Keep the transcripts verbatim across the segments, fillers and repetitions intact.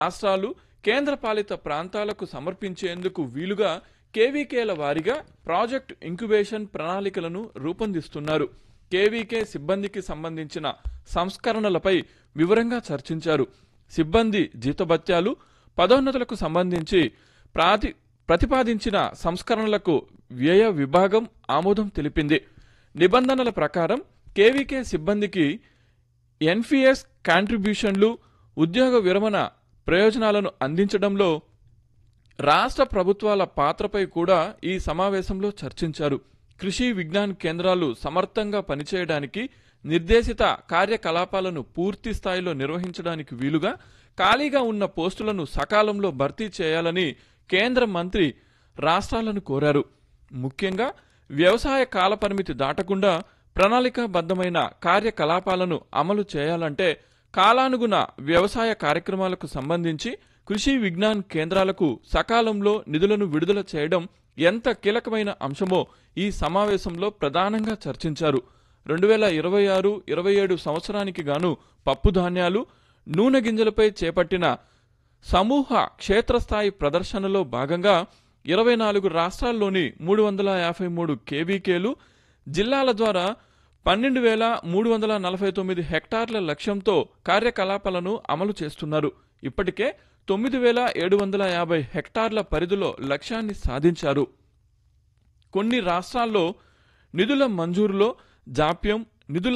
రాష్ట్రాలు కేంద్రపాలిత ప్రాంతాలకు సమర్పించేందుకు వీలుగా కేవీకేల వారీగా ప్రాజెక్ట్ ఇంక్యుబేషన్ ప్రణాళికలను రూపొందిస్తున్నారు. కేవీకే సిబ్బందికి సంబంధించిన సంస్కరణలపై వివరంగా చర్చించారు. సిబ్బంది జీతభత్యాలు, పదోన్నతులకు సంబంధించి ప్రాతి ప్రతిపాదించిన సంస్కరణలకు వ్యయ విభాగం ఆమోదం తెలిపింది. నిబంధనల ప్రకారం కేవీకే సిబ్బందికి ఎన్పీఎస్ కాంట్రిబ్యూషన్లు, ఉద్యోగ విరమణ ప్రయోజనాలను అందించడంలో రాష్ట్ర ప్రభుత్వాల పాత్రపై కూడా ఈ సమావేశంలో చర్చించారు. కృషి విజ్ఞాన్ కేంద్రాలు సమర్థంగా పనిచేయడానికి, నిర్దేశిత కార్యకలాపాలను పూర్తి స్థాయిలో నిర్వహించడానికి వీలుగా ఖాళీగా ఉన్న పోస్టులను సకాలంలో భర్తీ చేయాలని కేంద్ర మంత్రి రాష్ట్రాలను కోరారు. ముఖ్యంగా వ్యవసాయ కాలపరిమితి దాటకుండా ప్రణాళికాబద్ధమైన కార్యకలాపాలను అమలు చేయాలంటే కాలానుగుణ వ్యవసాయ కార్యక్రమాలకు సంబంధించి కృషి విజ్ఞాన్ కేంద్రాలకు సకాలంలో నిధులను విడుదల చేయడం ఎంత కీలకమైన అంశమో ఈ సమావేశంలో ప్రధానంగా చర్చించారు. రెండు వేల ఇరవై ఆరు ఇరవై ఏడు సంవత్సరానికి గాను పప్పుధాన్యాలు, నూనె గింజలపై చేపట్టిన సమూహ క్షేత్రస్థాయి ప్రదర్శనలో భాగంగా ఇరవై నాలుగు రాష్ట్రాల్లోని మూడు వందల యాభై మూడు కేవీకేలు జిల్లాల ద్వారా పన్నెండు వేల మూడు వందల నలభై తొమ్మిది హెక్టార్ల లక్ష్యంతో కార్యకలాపాలను అమలు చేస్తున్నారు. ఇప్పటికే తొమ్మిది వేల ఏడు వందల యాభై హెక్టార్ల పరిధిలో లక్ష్యాన్ని సాధించారు. కొన్ని రాష్ట్రాల్లో నిధుల మంజూరులో జాప్యం, నిధుల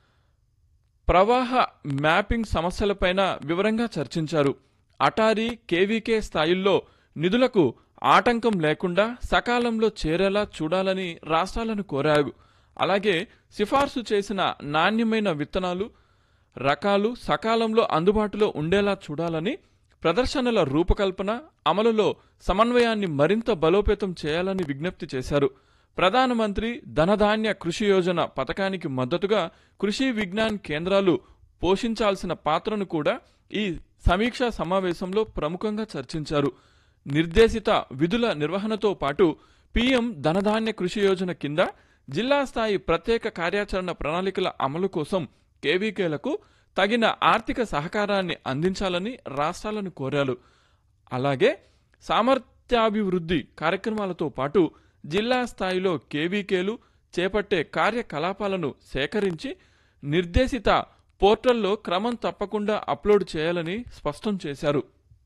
ప్రవాహ మ్యాపింగ్ సమస్యలపైన వివరంగా చర్చించారు. అటారీ, కేవీకే స్థాయిల్లో నిధులకు ఆటంకం లేకుండా సకాలంలో చేరేలా చూడాలని రాష్ట్రాలను కోరారు. అలాగే సిఫార్సు చేసిన నాణ్యమైన విత్తనాలు, రకాలు సకాలంలో అందుబాటులో ఉండేలా చూడాలని, ప్రదర్శనల రూపకల్పన, అమలులో సమన్వయాన్ని మరింత బలోపేతం చేయాలని విజ్ఞప్తి చేశారు. ప్రధానమంత్రి ధనధాన్య కృషి యోజన పథకానికి మద్దతుగా కృషి విజ్ఞాన్ కేంద్రాలు పోషించాల్సిన పాత్రను కూడా ఈ సమీక్షా సమావేశంలో ప్రముఖంగా చర్చించారు. నిర్దేశిత విధుల నిర్వహణతో పాటు పీఎం ధనధాన్య కృషి యోజన కింద జిల్లా స్థాయి ప్రత్యేక కార్యాచరణ ప్రణాళికల అమలు కోసం కేవీకేలకు తగిన ఆర్థిక సహకారాన్ని అందించాలని రాష్ట్రాలను కోరారు. అలాగే సామర్థ్యాభివృద్ధి కార్యక్రమాలతో పాటు జిల్లా స్థాయిలో కేవీకేలు చేపట్టే కార్యకలాపాలను సేకరించి నిర్దేశిత పోర్టల్లో క్రమం తప్పకుండా అప్లోడ్ చేయాలని స్పష్టం చేశారు.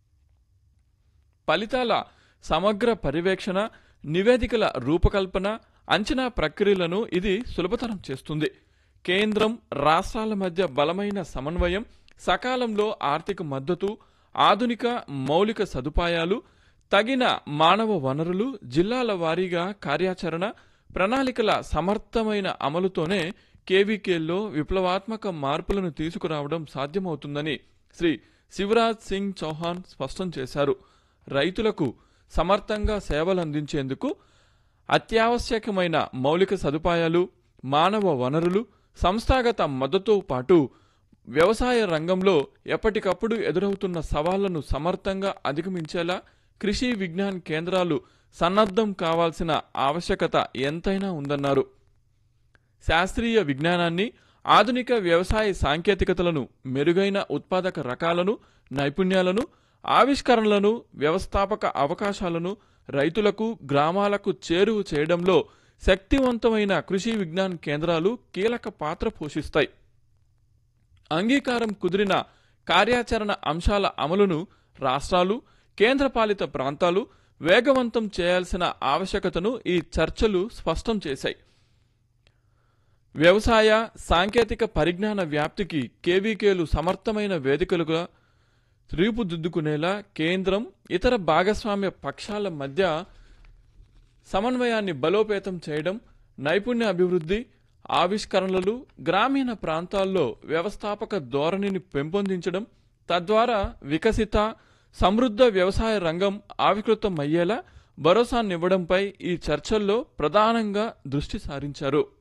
ఫలితాల సమగ్ర పర్యవేక్షణ, నివేదికల రూపకల్పన, అంచనా ప్రక్రియలను ఇది సులభతరం చేస్తుంది. కేంద్రం, రాష్ట్రాల మధ్య బలమైన సమన్వయం, సకాలంలో ఆర్థిక మద్దతు, ఆధునిక మౌలిక సదుపాయాలు, తగిన మానవ వనరులు, జిల్లాల వారీగా కార్యాచరణ ప్రణాళికల సమర్థమైన అమలుతోనే కేవీకేల్లో విప్లవాత్మక మార్పులను తీసుకురావడం సాధ్యమవుతుందని శ్రీ శివరాజ్ సింగ్ చౌహాన్ స్పష్టం చేశారు. రైతులకు సమర్థంగా సేవలందించేందుకు అత్యావశ్యకమైన మౌలిక సదుపాయాలు, మానవ వనరులు, సంస్థాగత మద్దతుతో పాటు వ్యవసాయ రంగంలో ఎప్పటికప్పుడు ఎదురవుతున్న సవాళ్లను సమర్థంగా అధిగమించేలా కృషి విజ్ఞాన్ కేంద్రాలు సన్నద్ధం కావాల్సిన ఆవశ్యకత ఎంతైనా ఉందన్నారు. శాస్త్రీయ విజ్ఞానాన్ని, ఆధునిక వ్యవసాయ సాంకేతికతలను, మెరుగైన ఉత్పాదక రకాలను, నైపుణ్యాలను, ఆవిష్కరణలను, వ్యవస్థాపక అవకాశాలను రైతులకు, గ్రామాలకు చేరువ చేయడంలో శక్తివంతమైన కృషి విజ్ఞాన్ కేంద్రాలు కీలక పాత్ర పోషిస్తాయి. అంగీకారం కుదిరిన కార్యాచరణ అంశాల అమలును రాష్ట్రాలు, కేంద్రపాలిత ప్రాంతాలు వేగవంతం చేయాల్సిన ఆవశ్యకతను ఈ చర్చలు స్పష్టం చేశాయి. వ్యవసాయ సాంకేతిక పరిజ్ఞాన వ్యాప్తికి కేవీకేలు సమర్థమైన వేదికలుగా రూపుదిద్దుకునేలా కేంద్రం, ఇతర భాగస్వామ్య పక్షాల మధ్య సమన్వయాన్ని బలోపేతం చేయడం, నైపుణ్య అభివృద్ధి, ఆవిష్కరణలు, గ్రామీణ ప్రాంతాల్లో వ్యవస్థాపక ధోరణిని పెంపొందించడం, తద్వారా వికసిత సమృద్ధ వ్యవసాయ రంగం ఆవిష్కృతమయ్యేలా భరోసానివ్వడంపై ఈ చర్చల్లో ప్రధానంగా దృష్టి సారించారు.